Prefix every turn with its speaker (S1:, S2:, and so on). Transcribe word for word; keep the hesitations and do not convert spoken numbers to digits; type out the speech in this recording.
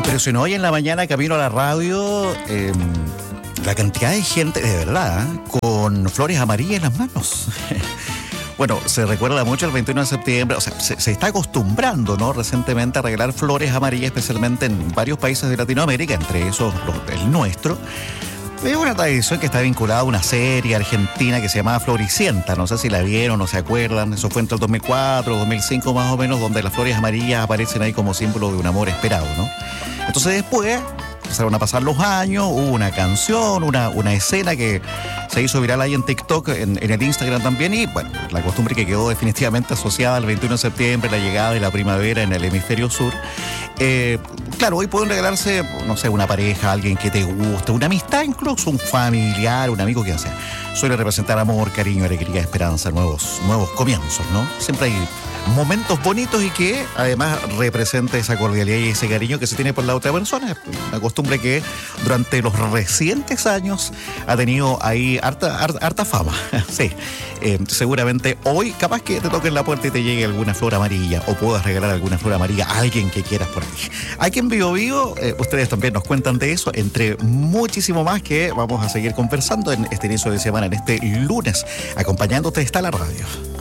S1: Pero si no, hoy en la mañana camino a la radio, eh, la cantidad de gente, de verdad, ¿eh? Con flores amarillas en las manos. Bueno, se recuerda mucho el veintiuno de septiembre, o sea, se, se está acostumbrando, ¿no? Recientemente a regalar flores amarillas, especialmente en varios países de Latinoamérica, entre esos los, el nuestro. Es una tradición que está vinculada a una serie argentina que se llamaba Floricienta. No sé si la vieron o se acuerdan. Eso fue entre el dos mil cuatro, dos mil cinco más o menos, donde las flores amarillas aparecen ahí como símbolo de un amor esperado, ¿no? Entonces después empezaron a pasar los años, hubo una canción, una, una escena que se hizo viral ahí en TikTok, en, en el Instagram también, y bueno, la costumbre que quedó definitivamente asociada al veintiuno de septiembre, la llegada de la primavera en el hemisferio sur. Eh, claro, hoy pueden regalarse, no sé, una pareja, alguien que te guste, una amistad, incluso un familiar, un amigo, que sea. Suele representar amor, cariño, alegría, esperanza, nuevos, nuevos comienzos, ¿no? Siempre hay momentos bonitos y que además representa esa cordialidad y ese cariño que se tiene por la otra persona. Una costumbre que durante los recientes años ha tenido ahí harta, harta, harta fama. Sí, eh, seguramente hoy capaz que te toquen la puerta y te llegue alguna flor amarilla o puedas regalar alguna flor amarilla a alguien que quieras por ahí. Aquí en Vivo Vivo, eh, ustedes también nos cuentan de eso, entre muchísimo más que vamos a seguir conversando en este inicio de semana, en este lunes, acompañándote está la radio.